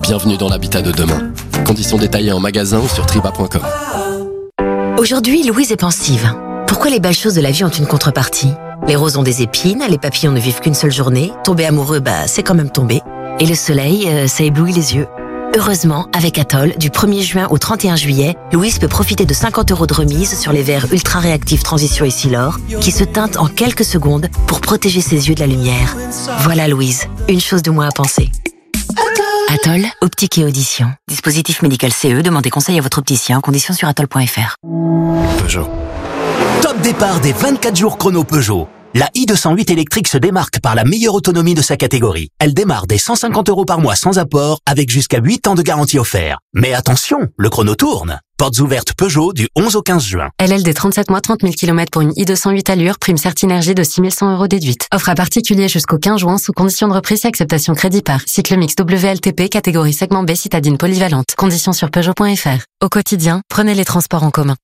Bienvenue dans l'habitat de demain. Conditions détaillées en magasin ou sur triba.com. Aujourd'hui, Louise est pensive. Pourquoi les belles choses de la vie ont une contrepartie ? Les roses ont des épines, les papillons ne vivent qu'une seule journée, tomber amoureux, c'est quand même tomber. Et le soleil, ça éblouit les yeux. Heureusement, avec Atoll, du 1er juin au 31 juillet, Louise peut profiter de 50 € de remise sur les verres ultra réactifs Transition et Silor, qui se teintent en quelques secondes pour protéger ses yeux de la lumière. Voilà Louise, une chose de moins à penser. Atoll, optique et audition. Dispositif médical CE, demandez conseil à votre opticien, conditions sur atoll.fr. Peugeot. Top départ des 24 jours chrono Peugeot. La i208 électrique se démarque par la meilleure autonomie de sa catégorie. Elle démarre dès 150 € par mois sans apport, avec jusqu'à 8 ans de garantie offert. Mais attention, le chrono tourne. Portes ouvertes Peugeot du 11 au 15 juin. LLD 37 mois, 30 000 km pour une i208 allure, prime Certinergie de 6 100 € déduite. Offre à particulier jusqu'au 15 juin sous condition de reprise et acceptation crédit par. Cycle mix WLTP, catégorie segment B, citadine polyvalente. Conditions sur Peugeot.fr. Au quotidien, prenez les transports en commun.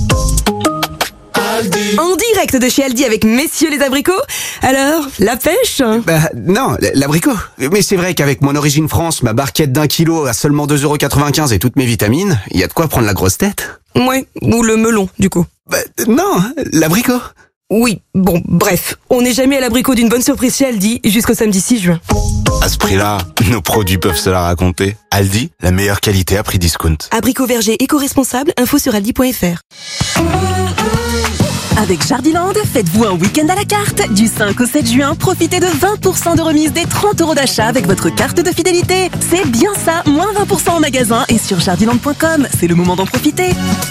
En direct de chez Aldi avec messieurs les abricots. Alors, la pêche ? Non, l'abricot. Mais c'est vrai qu'avec mon origine France, ma barquette d'1 kilo à seulement 2,95 € et toutes mes vitamines, il y a de quoi prendre la grosse tête. Ouais, ou le melon, du coup. Non, l'abricot. Oui, bon, bref, on n'est jamais à l'abricot d'une bonne surprise chez Aldi jusqu'au samedi 6 juin. À ce prix-là, nos produits peuvent se la raconter. Aldi, la meilleure qualité à prix discount. Abricot verger éco-responsable, info sur aldi.fr. Avec Jardiland, faites-vous un week-end à la carte. Du 5 au 7 juin, profitez de 20% de remise des 30 € d'achat avec votre carte de fidélité. C'est bien ça, moins 20% en magasin et sur jardiland.com. C'est le moment d'en profiter.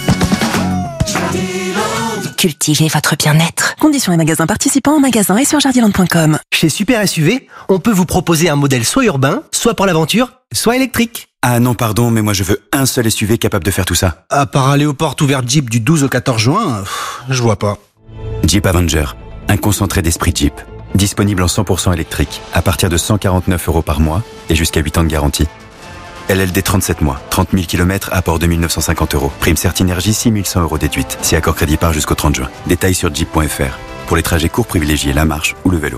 Cultivez votre bien-être. Conditions et magasins participants en magasin et sur jardiland.com. Chez Super SUV, on peut vous proposer un modèle soit urbain, soit pour l'aventure, soit électrique. Ah non, pardon, mais moi je veux un seul SUV capable de faire tout ça. À part aller aux portes ouvertes Jeep du 12 au 14 juin, je vois pas. Jeep Avenger, un concentré d'esprit Jeep. Disponible en 100% électrique, à partir de 149 € par mois et jusqu'à 8 ans de garantie. LLD 37 mois, 30 000 km, apport de 1 950 €. Prime Certinergie 6 100 € déduite, si accord crédit par jusqu'au 30 juin. Détails sur jeep.fr. Pour les trajets courts, privilégiez la marche ou le vélo.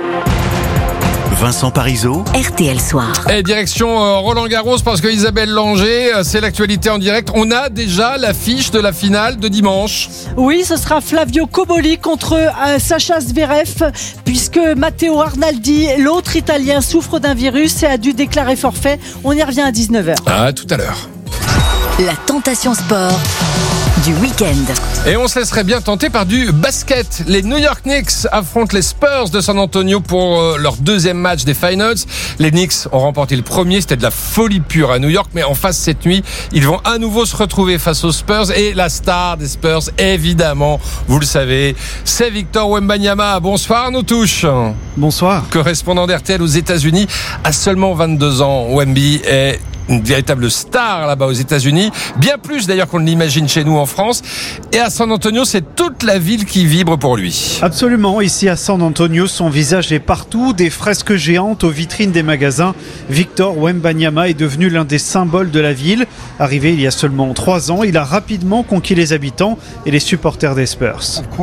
Vincent Parisot. RTL Soir. Et direction Roland-Garros parce que Isabelle Langer, c'est l'actualité en direct. On a déjà l'affiche de la finale de dimanche. Oui, ce sera Flavio Cobolli contre Sacha Zverev puisque Matteo Arnaldi, l'autre Italien, souffre d'un virus et a dû déclarer forfait. On y revient à 19h. Ah, tout à l'heure. La tentation sport du week-end. Et on se laisserait bien tenter par du basket. Les New York Knicks affrontent les Spurs de San Antonio pour leur deuxième match des Finals. Les Knicks ont remporté le premier, c'était de la folie pure à New York, mais en face cette nuit, ils vont à nouveau se retrouver face aux Spurs et la star des Spurs, évidemment, vous le savez, c'est Victor Wembanyama. Bonsoir Arnaud Touche. Bonsoir. Correspondant d'RTL aux États-Unis, à seulement 22 ans, Wemby est une véritable star là-bas aux États-Unis, bien plus d'ailleurs qu'on ne l'imagine chez nous en France. Et à San Antonio, c'est toute la ville qui vibre pour lui. Absolument, ici à San Antonio, son visage est partout, des fresques géantes aux vitrines des magasins. Victor Wembanyama est devenu l'un des symboles de la ville. Arrivé il y a seulement 3 ans, il a rapidement conquis les habitants et les supporters des Spurs.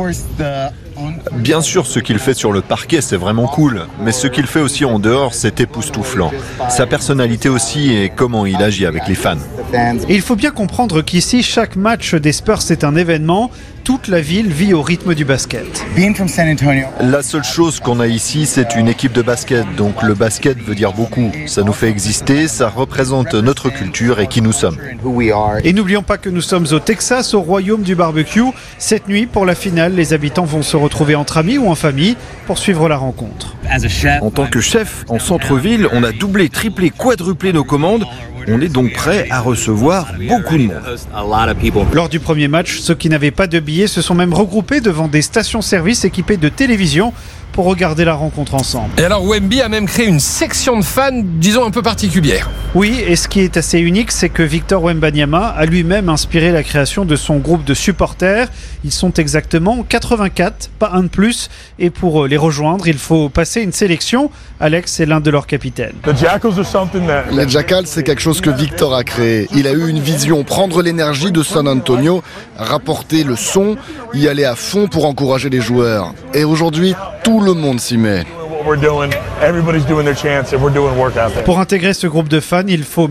Bien sûr, ce qu'il fait sur le parquet, c'est vraiment cool. Mais ce qu'il fait aussi en dehors, c'est époustouflant. Sa personnalité aussi et comment il agit avec les fans. Et il faut bien comprendre qu'ici, chaque match des Spurs, c'est un événement. Toute la ville vit au rythme du basket. La seule chose qu'on a ici, c'est une équipe de basket. Donc le basket veut dire beaucoup. Ça nous fait exister, ça représente notre culture et qui nous sommes. Et n'oublions pas que nous sommes au Texas, au royaume du barbecue. Cette nuit, pour la finale, les habitants vont se retrouver entre amis ou en famille pour suivre la rencontre. En tant que chef, en centre-ville, on a doublé, triplé, quadruplé nos commandes. On est donc prêt à recevoir beaucoup de monde. Lors du premier match, ceux qui n'avaient pas de billets se sont même regroupés devant des stations-service équipées de télévision pour regarder la rencontre ensemble. Et alors Wemby a même créé une section de fans, disons un peu particulière. Oui, et ce qui est assez unique, c'est que Victor Wembanyama a lui-même inspiré la création de son groupe de supporters. Ils sont exactement 84, pas un de plus. Et pour les rejoindre, il faut passer une sélection. Alex est l'un de leurs capitaines. Les Jackals, c'est quelque chose que Victor a créé. Il a eu une vision, prendre l'énergie de San Antonio, rapporter le son, y aller à fond pour encourager les joueurs. Et aujourd'hui, tout le monde s'y met. Pour intégrer ce groupe de fans, il faut